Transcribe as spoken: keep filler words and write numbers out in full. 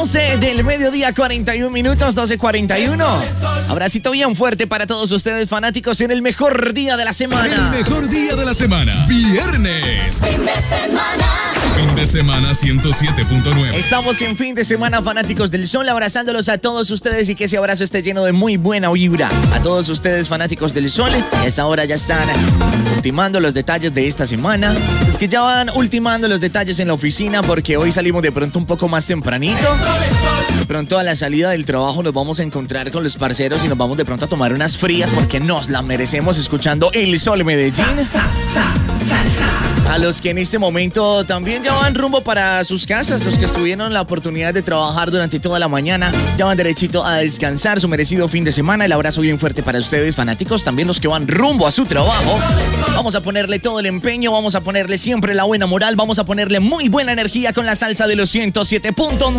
doce del mediodía, cuarenta y un minutos, doce cuarenta y uno. Abracito bien fuerte para todos ustedes, fanáticos, en el mejor día de la semana. El mejor día de la semana, viernes. Fin de semana. Fin de semana ciento siete punto nueve. Estamos en fin de semana, fanáticos del sol, abrazándolos a todos ustedes y que ese abrazo esté lleno de muy buena vibra. A todos ustedes, fanáticos del sol, a esta hora ya están ultimando los detalles de esta semana. Es que ya van ultimando los detalles en la oficina porque hoy salimos de pronto un poco más tempranito. De pronto a la salida del trabajo nos vamos a encontrar con los parceros y nos vamos de pronto a tomar unas frías porque nos la merecemos escuchando El Sol Medellín. A los que en este momento también ya van rumbo para sus casas, los que tuvieron la oportunidad de trabajar durante toda la mañana, ya van derechito a descansar su merecido fin de semana. El abrazo bien fuerte para ustedes, fanáticos, también los que van rumbo a su trabajo. Vamos a ponerle todo el empeño, vamos a ponerle siempre la buena moral, vamos a ponerle muy buena energía con la salsa de los ciento siete punto nueve.